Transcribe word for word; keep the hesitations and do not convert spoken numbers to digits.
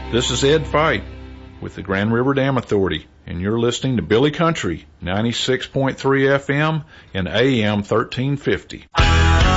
This is Ed Fight with the Grand River Dam Authority, and you're listening to Billy Country, ninety-six point three F M and A M thirteen fifty.